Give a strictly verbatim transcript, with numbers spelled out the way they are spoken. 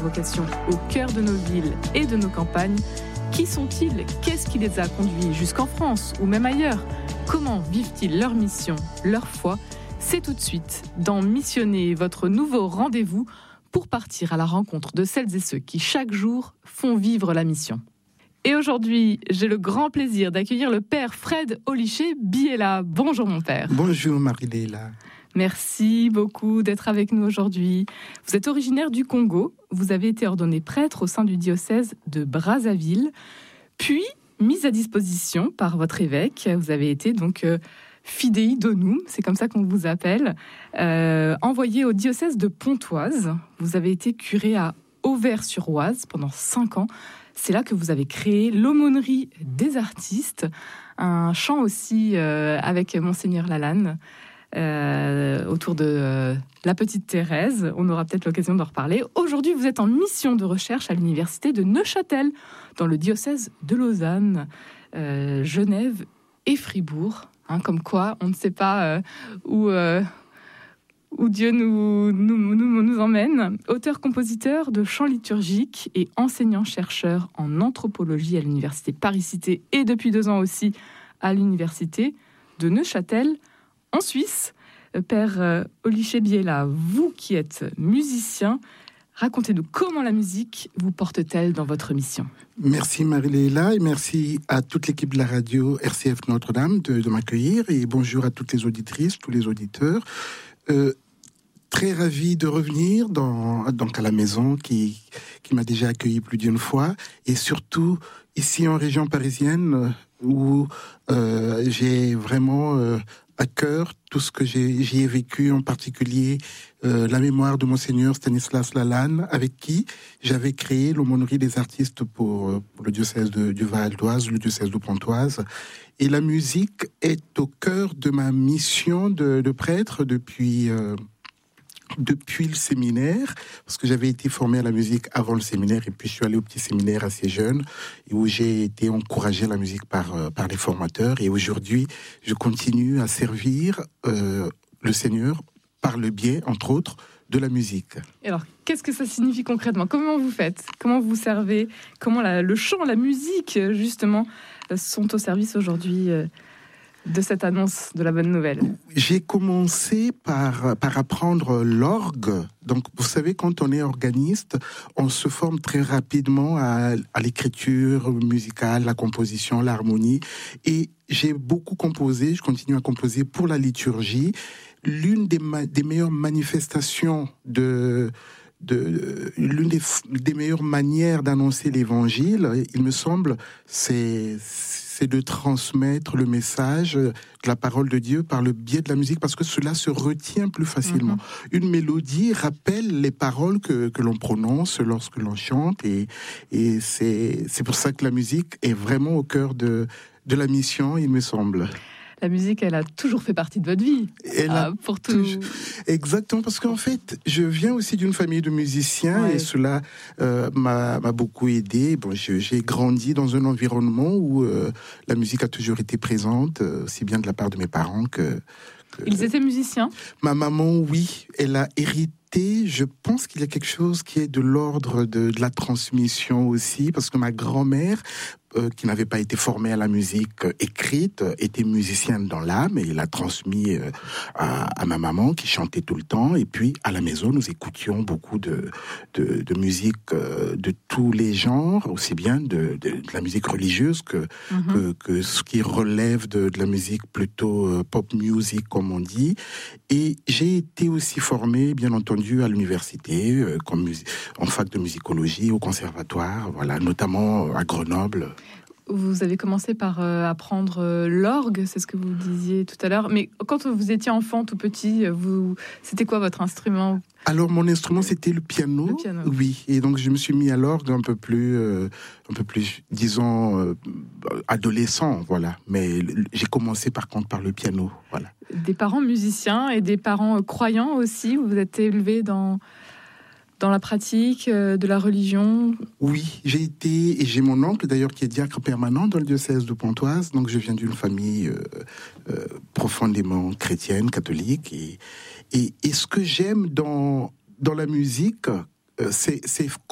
vocation au cœur de nos villes et de nos campagnes. Qui sont-ils ? Qu'est-ce qui les a conduits jusqu'en France ou même ailleurs ? Comment vivent-ils leur mission, leur foi ? C'est tout de suite dans Missionner, votre nouveau rendez-vous pour partir à la rencontre de celles et ceux qui chaque jour font vivre la mission. Et aujourd'hui, j'ai le grand plaisir d'accueillir le père Fred Olichet Biela. Bonjour mon père. Bonjour Marie-Léla. Merci beaucoup d'être avec nous aujourd'hui. Vous êtes originaire du Congo, vous avez été ordonné prêtre au sein du diocèse de Brazzaville, puis mis à disposition par votre évêque. Vous avez été donc euh, fidei donum, c'est comme ça qu'on vous appelle, euh, envoyé au diocèse de Pontoise. Vous avez été curé à Auvers-sur-Oise pendant cinq ans. C'est là que vous avez créé l'aumônerie des artistes, un chant aussi euh, avec Monseigneur Lalanne, euh, autour de euh, la petite Thérèse. On aura peut-être l'occasion d'en reparler. Aujourd'hui, vous êtes en mission de recherche à l'université de Neuchâtel, dans le diocèse de Lausanne, euh, Genève et Fribourg. Hein, comme quoi, on ne sait pas euh, où... Euh, où Dieu nous, nous, nous, nous emmène. Auteur-compositeur de chants liturgiques et enseignant-chercheur en anthropologie à l'université Paris-Cité et depuis deux ans aussi à l'université de Neuchâtel en Suisse. Père Olichet Biela, vous qui êtes musicien, racontez-nous comment la musique vous porte-t-elle dans votre mission ? Merci Marie-Léla et merci à toute l'équipe de la radio R C F Notre-Dame de, de m'accueillir et bonjour à toutes les auditrices, tous les auditeurs. Euh, très ravi de revenir dans, donc à la maison qui, qui m'a déjà accueilli plus d'une fois et surtout ici en région parisienne où euh, j'ai vraiment euh, à cœur tout ce que j'ai, j'y ai vécu, en particulier euh, la mémoire de Monseigneur Stanislas Lalanne, avec qui j'avais créé l'aumônerie des artistes pour, pour le diocèse de, du Val d'Oise, le diocèse de Pontoise. Et la musique est au cœur de ma mission de, de prêtre depuis, euh, depuis le séminaire, parce que j'avais été formé à la musique avant le séminaire, et puis je suis allé au petit séminaire assez jeune, où j'ai été encouragé à la musique par, euh, par les formateurs. Et aujourd'hui, je continue à servir euh, le Seigneur par le biais, entre autres, de la musique. Et alors, qu'est-ce que ça signifie concrètement ? Comment vous faites ? Comment vous servez ? Comment la, le chant, la musique, justement, sont au service aujourd'hui euh, de cette annonce de la bonne nouvelle ? J'ai commencé par, par apprendre l'orgue. Donc, vous savez, quand on est organiste, on se forme très rapidement à, à l'écriture musicale, la composition, l'harmonie. Et j'ai beaucoup composé, je continue à composer pour la liturgie. L'une des, ma- des meilleures manifestations de... De, l'une des, des meilleures manières d'annoncer l'évangile, il me semble, c'est, c'est de transmettre le message de la parole de Dieu par le biais de la musique, parce que cela se retient plus facilement. Mm-hmm. Une mélodie rappelle les paroles que, que l'on prononce lorsque l'on chante, et, et c'est, c'est pour ça que la musique est vraiment au cœur de, de la mission, il me semble. La musique, elle a toujours fait partie de votre vie. Elle a ah, pour tout. toujours... Exactement, parce qu'en fait, je viens aussi d'une famille de musiciens, ouais. Et cela euh, m'a, m'a beaucoup aidé. Bon, je, j'ai grandi dans un environnement où euh, la musique a toujours été présente, euh, aussi bien de la part de mes parents que... que... Ils étaient musiciens ? Ma maman, oui, elle a hérité. Je pense qu'il y a quelque chose qui est de l'ordre de, de la transmission aussi, parce que ma grand-mère, euh, qui n'avait pas été formée à la musique euh, écrite, euh, était musicienne dans l'âme, et il a transmis euh, à, à ma maman qui chantait tout le temps. Et puis à la maison, nous écoutions beaucoup de, de, de musique euh, de tous les genres, aussi bien de, de, de la musique religieuse que, mm-hmm. que, que ce qui relève de, de la musique plutôt euh, pop music, comme on dit. Et j'ai été aussi formé, bien entendu, à l'université, euh, comme mus- en fac de musicologie, au conservatoire, voilà, notamment à Grenoble. Vous avez commencé par euh, apprendre euh, l'orgue, c'est ce que vous disiez tout à l'heure. Mais quand vous étiez enfant, tout petit, vous, c'était quoi votre instrument ? Alors, mon instrument, c'était le piano. Le piano. Oui, et donc je me suis mis à l'orgue un peu plus, euh, un peu plus, disons, euh, adolescent, voilà. Mais j'ai commencé par contre par le piano, voilà. Des parents musiciens et des parents croyants aussi. Vous êtes élevés dans dans la pratique euh, de la religion. Oui, j'ai été, et j'ai mon oncle d'ailleurs qui est diacre permanent dans le diocèse de Pontoise, donc je viens d'une famille euh, euh, profondément chrétienne, catholique, et, et, et ce que j'aime dans, dans la musique, euh, c'est, c'est